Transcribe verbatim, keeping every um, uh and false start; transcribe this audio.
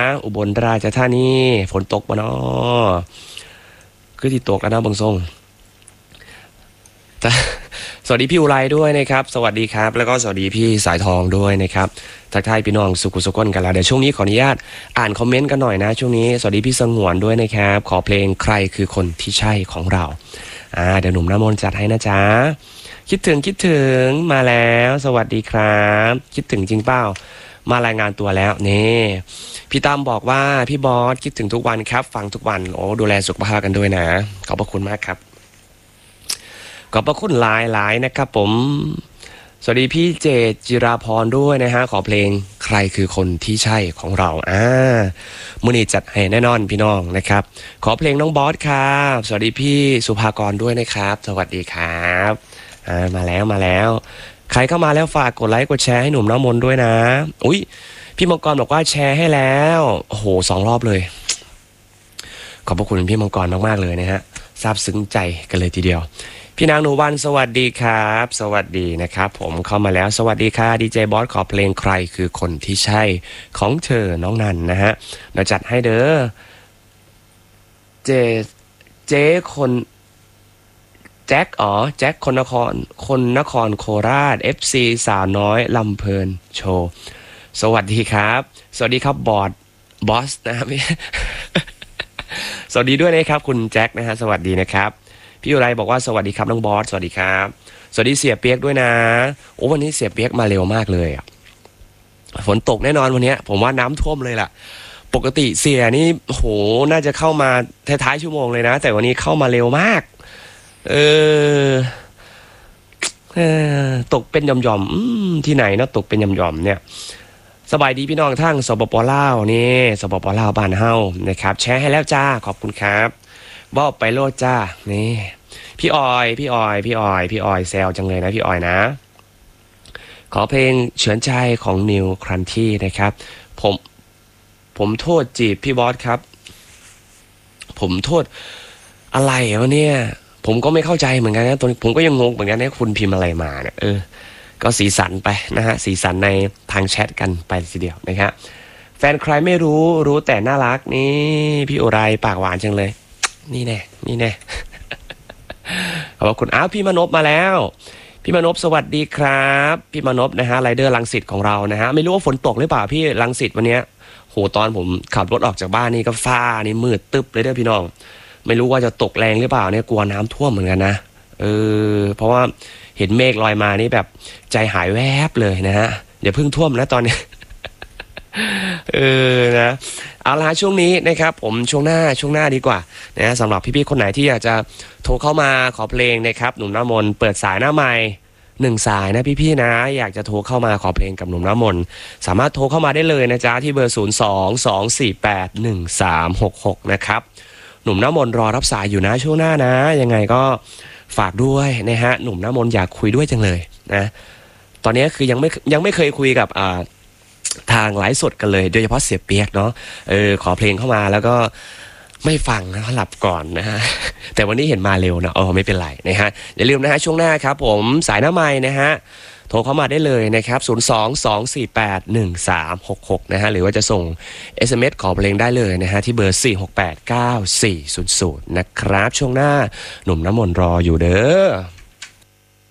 อุบลราชธานีฝนตกปะเนาะคือที่ตกแล้วนะบางทรงสวัสดีพี่อุไรด้วยนะครับสวัสดีครับแล้วก็สวัสดีพี่สายทองด้วยนะครับทักทายพี่น้องสุขุสุขนกันแล้วเดี๋ยวช่วงนี้ขออนุญาตอ่านคอมเมนต์กันหน่อยนะช่วงนี้สวัสดีพี่สงวนด้วยนะครับขอเพลงใครคือคนที่ใช่ของเราอ่าเดี๋ยวหนุ่มน้ำมนต์จัดให้นะจ๊ะคิดถึงคิดถึงมาแล้วสวัสดีครับคิดถึงจริงเปล่ามารายงานตัวแล้วนี่พี่ตั้มบอกว่าพี่บอสคิดถึงทุกวันครับฟังทุกวันโอ้ดูแลสุขภาพกันด้วยนะขอบพระคุณมากครับขอบพระคุณหลายหลายนะครับผมสวัสดีพี่เจตจิราพรด้วยนะฮะขอเพลงใครคือคนที่ใช่ของเราอ่ามื้อนี้จัดให้แน่นอนพี่น้องนะครับขอเพลงน้องบอสครับสวัสดีพี่สุภากรด้วยนะครับสวัสดีครับอ่ามาแล้วมาแล้วใครเข้ามาแล้วฝากกดไลค์กดแชร์ให้หนุ่มน้ำมนต์ด้วยนะอุ้ยพี่มังกรบอกว่าแชร์ให้แล้วโอ้โหสองรอบเลยขอบพระคุณพี่มังกรมากๆเลยนะฮะซาบซึ้งใจกันเลยทีเดียวพี่นางหนูวันสวัสดีครับสวัสดีนะครับผมเข้ามาแล้วสวัสดีค่ะดีเจบอสขอเพลงใครคือคนที่ใช่ของเธอน้องนันนะฮะเราจัดให้เด้อเจเจคนแจ็คอ๋อแจ็คคนนครคนนครโคราช เอฟ ซี สาวน้อยลำเพลินโชว์สวัสดีครับสวัสดีครับบอสบอสนะครับ สวัสดีด้วยนะครับคุณแจ็คนะฮะสวัสดีนะครับพี่อุไรบอกว่าสวัสดีครับน้องบอสสวัสดีครับสวัสดีเสียเปียกด้วยนะโอ้วันนี้เสียเปียกมาเร็วมากเลยอ่ะฝนตกแน่นอนวันนี้ผมว่าน้ำท่วมเลยล่ะปกติเสียนี่โหน่าจะเข้ามาท้ายๆชั่วโมงเลยนะแต่วันนี้เข้ามาเร็วมากเออเออตกเป็นหย่อมๆอืมที่ไหนนะตกเป็นหย่อมๆเนี่ยสบายดีพี่น้องทั้งสปปลาวนี่สปปลาวบ้านเฮานะครับแชร์ให้แล้วจ้าขอบคุณครับบอกไปโลดจ้านี่พี่ออยพี่ออยพี่ออยพี่ออยแซวจังเลยนะพี่ออยนะขอเพลงเฉือนใจของนิวครันที่นะครับผมผมโทษจีบพี่บอสครับผมโทษอะไรวะเนี่ยผมก็ไม่เข้าใจเหมือนกันนะตัวผมก็ยังงงเหมือนกันนะคุณพิมพ์อะไรมาเนี่ยเออก็สีสันไปนะฮะสีสันในทางแชทกันไปทีเดียวนะครับแฟนใครไม่รู้รู้แต่น่ารักนี่พี่โอไรปากหวานจังเลยนี่แน่นี่แน่ขอบคุณอ้าวพี่มนพมาแล้วพี่มนพสวัสดีครับพี่มนพนะฮะไรเดอร์รังสิตของเรานะฮะไม่รู้ว่าฝนตกหรือเปล่าพี่รังสิตวันนี้โหตอนผมขับรถออกจากบ้านนี่ก็ฟ้านี่มืดตึ๊บเลยเด้อพี่น้องไม่รู้ว่าจะตกแรงหรือเปล่าเนี่ยกลัวน้ำท่วมเหมือนกันนะเออเพราะว่าเห็นเมฆลอยมานี่แบบใจหายแวบเลยนะฮะอย่าเพิ่งท่วมนะตอนนี้เออนะเอาละช่วงนี้นะครับผมช่วงหน้าช่วงหน้าดีกว่านะสำหรับพี่ๆคนไหนที่อยากจะโทรเข้ามาขอเพลงนะครับหนุ่มน้ำมนต์เปิดสายหน้าไมค์หนึ่งสายนะพี่ๆนะอยากจะโทรเข้ามาขอเพลงกับหนุ่มน้ำมนต์สามารถโทรเข้ามาได้เลยนะจ๊ะที่เบอร์ศูนย์ สอง สอง สี่ แปด หนึ่ง สาม หก หกนะครับหนุ่มน้ำมนต์รอรับสายอยู่นะช่วงหน้านะยังไงก็ฝากด้วยนะฮะหนุ่มน้ำมนต์อยากคุยด้วยจังเลยนะตอนนี้คือยังไม่ยังไม่เคยคุยกับอ่าทางไลฟ์สดกันเลยโดยเฉพาะเสียเปียกเนาะเออขอเพลงเข้ามาแล้วก็ไม่ฟังนะหลับก่อนนะฮะแต่วันนี้เห็นมาเร็วนะอ๋อไม่เป็นไรนะฮะอย่าลืมนะฮะช่วงหน้าครับผมสายหน้าไมค์นะฮะโทรเข้ามาได้เลยนะครับศูนย์ สอง สอง สี่ แปด หนึ่ง สาม หก หกนะฮะหรือว่าจะส่ง เอส เอ็ม เอส ขอเพลงได้เลยนะฮะที่เบอร์สี่ หก แปด เก้า สี่ ศูนย์ ศูนย์นะครับช่วงหน้าหนุ่มน้ำมนต์รออยู่เด้อ